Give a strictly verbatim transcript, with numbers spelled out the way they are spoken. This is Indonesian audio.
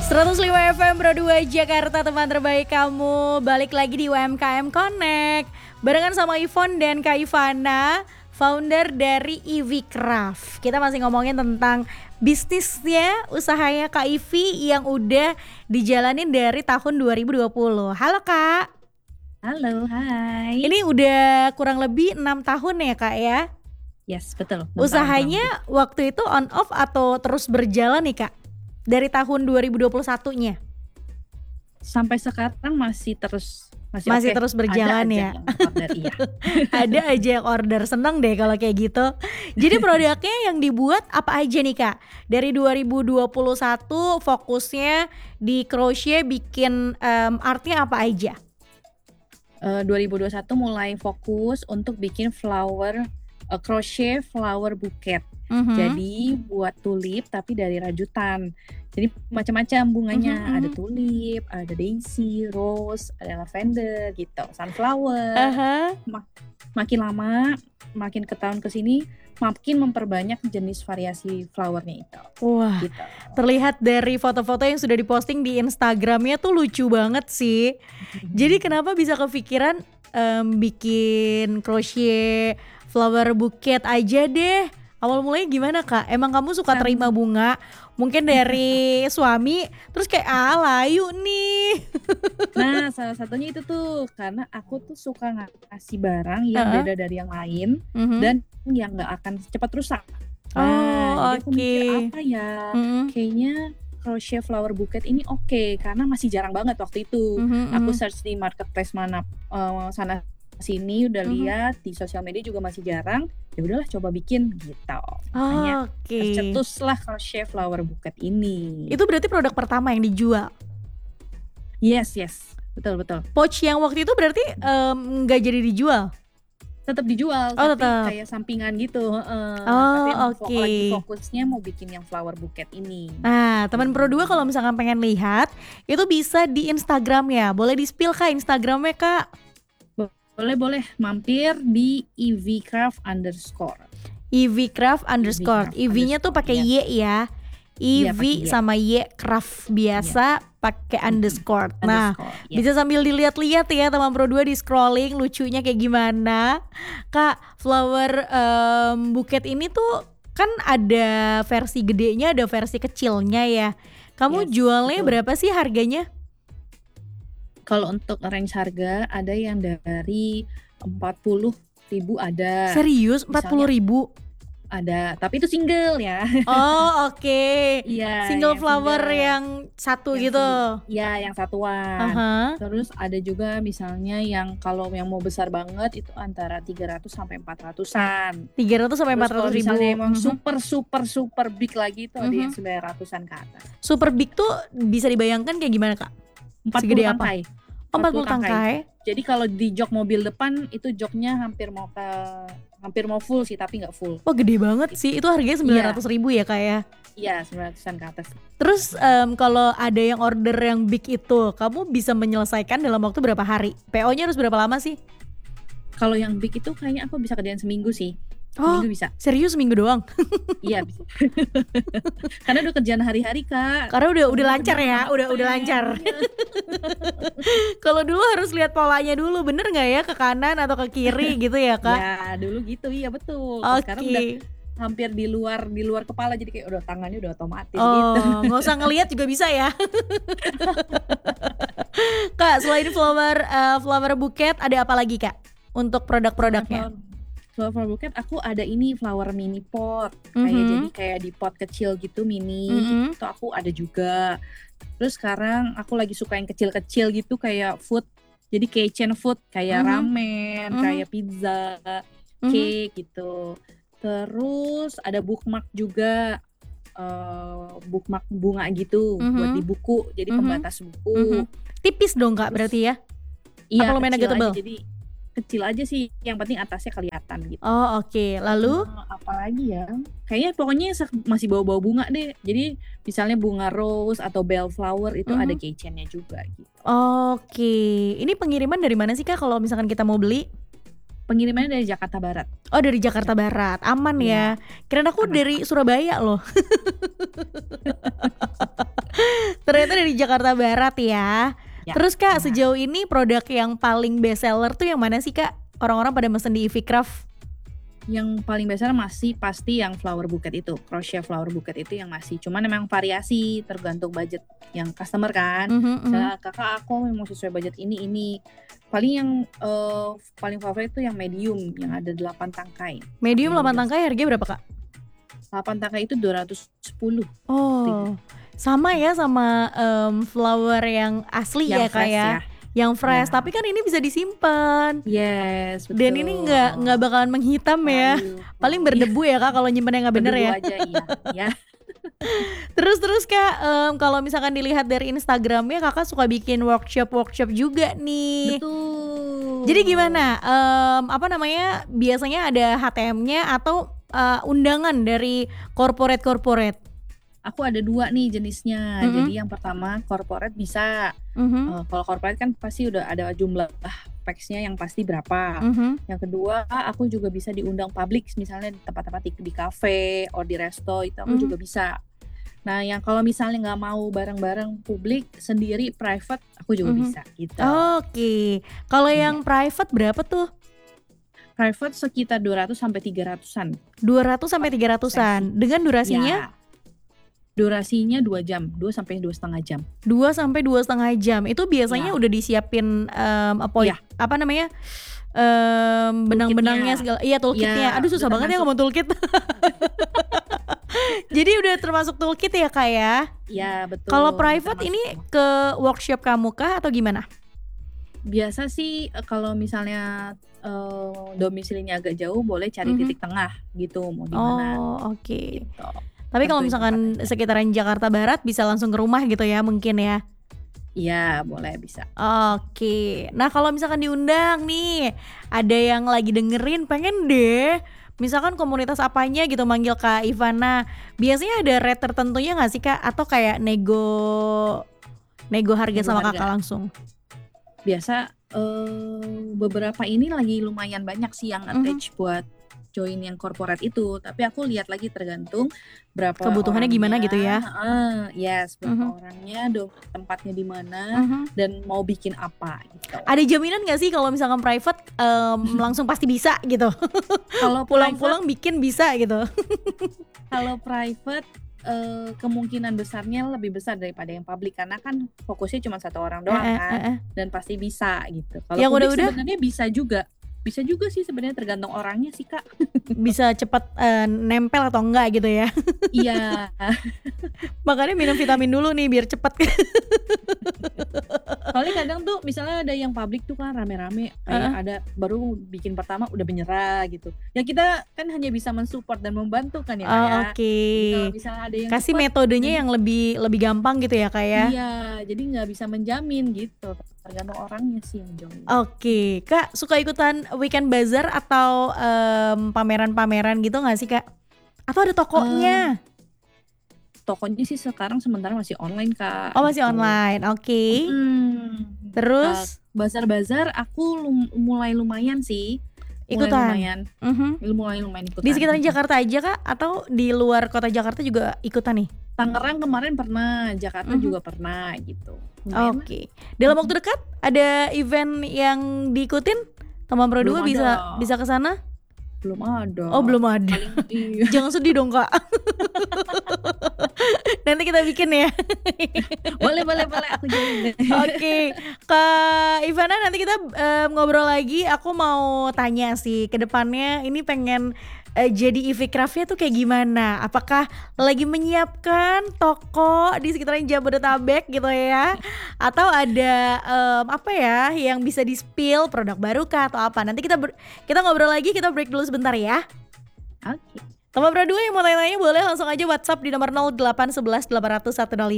seratus lima F M Pro dua Jakarta, teman terbaik kamu. Balik lagi di U M K M Connect barengan sama Ivonne dan Kak Ivana, founder dari Ivy Craft. Kita masih ngomongin tentang bisnisnya, usahanya Kak Ivy yang udah dijalanin dari tahun dua ribu dua puluh. Halo Kak. Halo, hai. Ini udah kurang lebih enam tahun ya Kak ya? Yes, betul. Usahanya waktu itu on off atau terus berjalan nih Kak? Dari tahun dua ribu dua puluh satu-nya? Sampai sekarang masih terus masih, masih okay. terus berjalan ada ya. Aja yang order, iya. Ada aja yang order, seneng deh kalau kayak gitu. Jadi produknya yang dibuat apa aja nih Kak? Dari dua ribu dua puluh satu fokusnya di crochet, bikin um, artnya apa aja? Uh, dua ribu dua puluh satu mulai fokus untuk bikin flower uh, crochet flower bouquet. Mm-hmm. Jadi buat tulip tapi dari rajutan. Jadi macam-macam bunganya, mm-hmm. ada tulip, ada daisy, rose, ada lavender gitu, sunflower. Uh-huh. Mak- makin lama, makin ke tahun kesini, makin memperbanyak jenis variasi flowernya itu. Wah, gitu. Terlihat dari foto-foto yang sudah diposting di Instagramnya tuh lucu banget sih. Mm-hmm. Jadi kenapa bisa kepikiran um, bikin crochet flower bouquet aja deh? Awal mulanya gimana Kak? Emang kamu suka terima bunga? Mungkin dari suami, terus kayak ah layu nih. Nah salah satunya itu tuh, karena aku tuh suka ngasih barang yang uh-huh. beda dari yang lain, uh-huh. dan yang gak akan cepat rusak. Oh nah, oke. Okay. Apa ya, uh-huh. kayaknya crochet flower bouquet ini oke, okay, karena masih jarang banget waktu itu. Uh-huh. Aku search di marketplace mana uh, sana sini udah uh-huh. lihat di sosial media juga masih jarang, ya udahlah coba bikin gitu. Oh, oke. Okay. Tercetuslah crochet flower bouquet ini. Itu berarti produk pertama yang dijual? Yes yes, betul betul. Pouch yang waktu itu berarti nggak um, jadi dijual? Tetap dijual, oh, tapi tetap. kayak sampingan gitu. Uh, oh tapi oke. Okay. Lagi fokusnya mau bikin yang flower bouquet ini. Nah teman Pro dua kalau misalkan pengen lihat, itu bisa di Instagram ya. Boleh di-spill Kak Instagramnya Kak? Boleh-boleh, mampir di evycraft underscore. evycraft underscore. E-V-nya tuh pakai Y ya. Ivy ya, sama Y craft biasa ya. Pakai underscore. Nah, underscore, ya. Bisa sambil dilihat-lihat ya teman Pro dua, di scrolling lucunya kayak gimana. Kak, flower um, bouquet ini tuh kan ada versi gedenya, ada versi kecilnya ya. Kamu yes, jualnya betul. Berapa sih harganya? Kalau untuk range harga ada yang dari empat puluh ribu ada. Serius? empat puluh ribu? Ada, tapi itu single ya. Oh oke. Okay. Iya. Single flower single. Yang satu yang gitu. Iya, yang satuan. Uh-huh. Terus ada juga misalnya yang kalau yang mau besar banget itu antara tiga ratus sampai empat ratusan. tiga ratus sampai empat ratus ribu. Misalnya emang uh-huh. super super super big lagi itu uh-huh. ada yang sembilan ratusan ke atas. Super big tuh bisa dibayangkan kayak gimana Kak? empat puluh tangkai. Oh, empat puluh tangkai. Jadi kalau di jok mobil depan itu joknya hampir mau ke hampir mau full sih, tapi nggak full. Wah gede banget sih, itu harganya sembilan ratus ribu ya Kak ya? Iya, sembilan ratusan ke atas. Terus um, kalau ada yang order yang big itu, kamu bisa menyelesaikan dalam waktu berapa hari? P O-nya harus berapa lama sih? Kalau yang big itu kayaknya aku bisa kerjain seminggu sih. Oh, seminggu bisa. Serius seminggu doang? Iya bisa. Karena udah kerjaan hari-hari Kak. Karena udah udah lancar ya, udah udah lancar. Kalau dulu harus lihat polanya dulu, bener nggak ya ke kanan atau ke kiri gitu ya Kak? Ya dulu gitu, iya betul. Oke. Sekarang udah hampir di luar di luar kepala, jadi kayak udah tangannya udah otomatis oh, gitu. Oh nggak usah ngelihat juga bisa ya. Kak selain flower uh, flower bouquet ada apa lagi Kak untuk produk-produknya? Flower bouquet aku ada ini flower mini pot, mm-hmm. kayak jadi kayak di pot kecil gitu mini, mm-hmm. itu aku ada juga. Terus sekarang aku lagi suka yang kecil-kecil gitu kayak food, jadi kitchen food kayak mm-hmm. ramen, mm-hmm. kayak pizza, mm-hmm. cake gitu. Terus ada bookmark juga, uh, bookmark bunga gitu, mm-hmm. buat di buku, jadi mm-hmm. pembatas buku. Mm-hmm. Tipis dong Kak berarti ya? Iya, kecil aja, jadi kecil aja sih, yang penting atasnya kelihatan gitu. Oh oke, okay. Lalu? Uh, apalagi ya, kayaknya pokoknya masih bawa-bawa bunga deh. Jadi misalnya bunga rose atau bellflower itu mm-hmm. ada keychainnya juga gitu. Oke, okay. Ini pengiriman dari mana sih Kak kalau misalkan kita mau beli? Pengirimannya dari Jakarta Barat. Oh dari Jakarta Barat, aman ya, ya. Kirain aku aman. Dari Surabaya loh. Ternyata dari Jakarta Barat ya. Ya, Terus Kak, benar. sejauh ini produk yang paling best seller tuh yang mana sih Kak? Orang-orang pada mesen di Ivy Craft. Yang paling besar masih pasti yang flower bouquet itu, crochet flower bouquet itu yang masih. Cuman memang variasi tergantung budget yang customer kan. Mhm, mhm. Misalnya kakak aku mau sesuai budget ini ini. Paling yang eh, paling favorit itu yang medium yang ada delapan tangkai. Medium Yang delapan udah- tangkai harganya berapa Kak? delapan tangkai itu dua ratus sepuluh. Oh, sama ya sama em, flower yang asli ya Yang Kak fresh ya. ya. Yang fresh, Ya. tapi kan ini bisa disimpan. Yes, betul. Dan ini nggak nggak bakalan menghitam ya. Aduh. Paling berdebu ya Kak kalau nyimpennya nggak bener Berdebu ya. aja, iya. Ya. Terus terus Kak, em, kalau misalkan dilihat dari Instagramnya Kakak suka bikin workshop-workshop juga nih. Betul. Jadi gimana? Em, apa namanya? Biasanya ada H T M-nya atau eh, undangan dari corporate-corporate? Aku ada dua nih jenisnya. Mhm. Jadi yang pertama corporate bisa. Mhm, Eh, kalau corporate kan pasti udah ada jumlah packs-nya yang pasti berapa. mhm. Yang kedua, aku juga bisa diundang publik, misalnya di tempat-tempat di, di kafe atau di resto, itu aku Mhm. juga bisa. Nah, yang kalau misalnya nggak mau bareng-bareng publik, sendiri private, aku juga Mhm. bisa gitu. Oke. Kalau Iya. yang private berapa tuh? Private sekitar dua ratus sampai tiga ratusan. dua ratus sampai tiga ratusan. Dengan durasinya Ya. Durasinya dua jam, dua sampai dua setengah jam. dua sampai dua setengah jam. Itu biasanya Ya. udah disiapin em, apa Iya. apa namanya? Em, benang-benangnya segala. Iya, toolkitnya. Iya, Aduh susah udah banget ya termasuk. ngomong toolkit. Jadi udah termasuk toolkit ya Kak ya. Ya, betul. Kalau private Termasuk ini semua. ke workshop kamu kah atau gimana? Biasa sih eh, kalau misalnya eh, domisilinya agak jauh, boleh cari Mhm. titik tengah gitu, mau di mana Oh, oke. gitu. Tapi kalau Tentuin misalkan tempatnya. sekitaran Jakarta Barat bisa langsung ke rumah gitu ya mungkin ya. Iya, boleh bisa. Oke. Nah, kalau misalkan diundang nih, ada yang lagi dengerin pengen deh misalkan komunitas apanya gitu manggil Kak Ivana. Biasanya ada rate tertentunya nggak sih Kak? Atau kayak nego nego harga Nego sama harga. Kakak langsung? Biasa eh, beberapa ini lagi lumayan banyak sih yang Mhm. attach buat join yang corporate itu, tapi aku lihat lagi tergantung berapa Kebutuhannya gimana gitu ya? Heeh, yes, berapa Mhm. orangnya, do, tempatnya di mana, Mhm. dan mau bikin apa gitu. Ada jaminan nggak sih kalau misalkan private em, langsung pasti bisa gitu? Kalau Pulang-pulang bikin bisa gitu. Kalau private eh, kemungkinan besarnya lebih besar daripada yang publik karena kan fokusnya cuma satu orang doang Eh, eh, kan, eh, eh. dan pasti bisa gitu. Kalau Yang publik udah-udah? sebenarnya bisa juga, bisa juga sih sebenarnya tergantung orangnya sih Kak. Bisa cepat eh, nempel atau enggak gitu ya. Iya, Makanya minum vitamin dulu nih biar cepet. soalnya kadang tuh misalnya ada yang publik tuh kan rame-rame, kayak Heeh. ada baru bikin pertama udah menyerah gitu. Ya kita kan hanya bisa mensupport dan membantu kan ya Kak Oh, ya. oke. Kalau misalnya ada yang Kasih cepet, metodenya jadi- yang lebih lebih gampang gitu ya Kak ya. Iya, jadi nggak bisa menjamin gitu. Tergantung orangnya sih yang join. Oke, Kak suka ikutan weekend bazaar atau em, pameran-pameran gitu nggak sih Kak? Atau ada tokonya? Tokonya sih sekarang sementara masih online Kak. Oh masih gitu. online, oke. Hmm. Terus Bazar-bazar aku lum- mulai lumayan sih. Mulai ikutan? lumayan, Mhm. mulai lumayan ikutan. Di sekitaran Jakarta aja Kak? Atau di luar kota Jakarta juga ikutan nih? Tangerang kemarin pernah, Jakarta Mhm. juga pernah gitu. Lumayan lah. Oke. Dalam waktu dekat ada event yang diikutin? Teman Pro dua Belum bisa ada. bisa ke sana? Belum ada. Oh, belum ada. Paling- iya. Jangan sedih dong Kak. Nanti kita bikin ya. boleh boleh boleh aku join. Oke, Kak Ivana nanti kita em, ngobrol lagi. Aku mau tanya sih ke depannya ini pengen eh, jadi Ivy Craft-nya tuh kayak gimana? Apakah lagi menyiapkan toko di sekitaran Jabodetabek gitu ya? Atau ada em, apa ya yang bisa di-spill produk baru kah atau apa? Nanti kita ber- kita ngobrol lagi, kita break dulu sebentar ya. Oke. Teman Pro dua yang mau tanya-tanya boleh langsung aja WhatsApp di nomor nol delapan satu satu delapan nol satu nol lima